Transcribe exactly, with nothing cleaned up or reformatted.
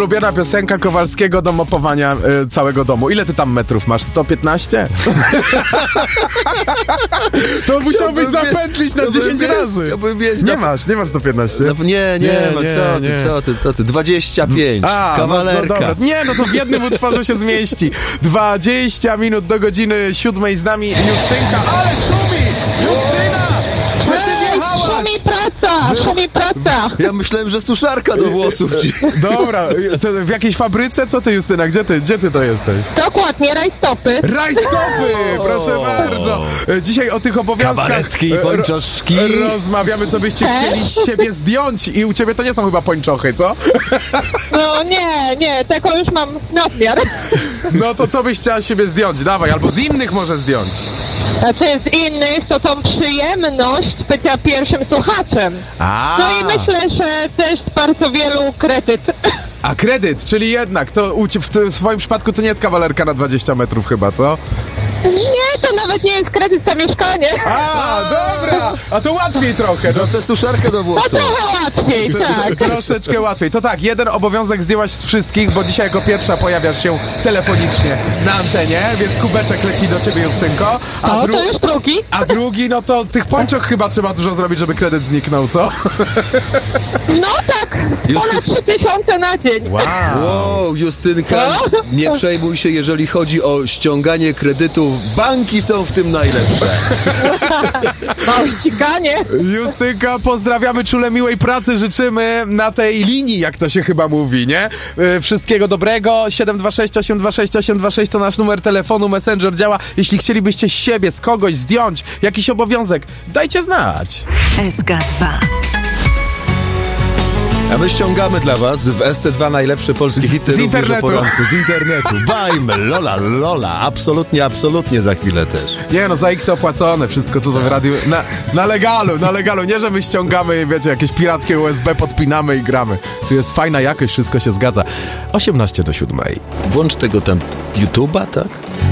ulubiona piosenka Kowalskiego do mopowania y, całego domu. Ile ty tam metrów masz? sto piętnaście? To musiałbyś zapętlić na dziesięć razy. Chciałbym mieć. Nie masz, nie masz sto piętnaście. No, nie, nie, Nie, no nie, co nie. ty, co ty, co ty, dwadzieścia pięć, A, kawalerka. No, no dobra. Nie, no to w jednym utworze się zmieści. dwadzieścia minut do godziny siódmej z nami Justynka, ale szumi! Justyna! Gdzie ty wjechałaś? Szumi praca, szumi praca. Ja myślałem, że suszarka do włosów ci. Dobra, to w jakiejś fabryce? Co ty, Justyna? Gdzie ty, gdzie ty to jesteś? Dokładnie, rajstopy. Rajstopy! Proszę O. bardzo. Dzisiaj o tych obowiązkach Kabaretki i pończoszki. ro- rozmawiamy, co byście Też? chcieli z siebie zdjąć. I u ciebie to nie są chyba pończochy, co? No nie, nie, tego już mam nadmiar. No to co byś chciała z siebie zdjąć? Dawaj, albo z innych może zdjąć. Znaczy z innych to tą przyjemność bycia pierwszym słuchaczem. A, No i myślę, że też z bardzo wielu kredyt. a kredyt, czyli jednak, to u cie- w, w swoim przypadku to nie jest kawalerka na dwadzieścia metrów chyba, co? Nie, to nawet nie jest kredyt za mieszkanie. A, dobra, a to łatwiej trochę. Za No, tę suszarkę do No włosów. trochę łatwiej, tak. troszeczkę łatwiej. To tak, jeden obowiązek zdjęłaś z wszystkich, bo dzisiaj jako pierwsza pojawiasz się telefonicznie na antenie, więc kubeczek leci do ciebie, Justynko. A, No dru- to już drugi. a drugi, no to tych pończoch chyba trzeba dużo zrobić, żeby kredyt zniknął, co? No tak, ponad trzy tysiące na dzień. Wow. Wow, Justynka, nie przejmuj się, jeżeli chodzi o ściąganie kredytów. Banki są w tym najlepsze. No, ściganie. Justynka, pozdrawiamy, czule miłej pracy życzymy na tej linii, jak to się chyba mówi, nie? Yy, Wszystkiego dobrego. siedem dwa sześć osiem dwa sześć osiem dwa sześć to nasz numer telefonu, Messenger działa. Jeśli chcielibyście z siebie, z kogoś zdjąć jakiś obowiązek, dajcie znać. S K dwa. A my ściągamy dla was w S C dwa najlepsze polskie hity z również internetu. o poranku. Z internetu. Bajmy, lola, lola. Absolutnie, absolutnie za chwilę też. Nie no, za X opłacone, wszystko tu w radiu, na, na legalu, na legalu, nie że my ściągamy, wiecie, jakieś pirackie U S B, podpinamy i gramy. Tu jest fajna jakość, wszystko się zgadza. osiemnaście do siódmej. Włącz tego tam YouTube'a, tak?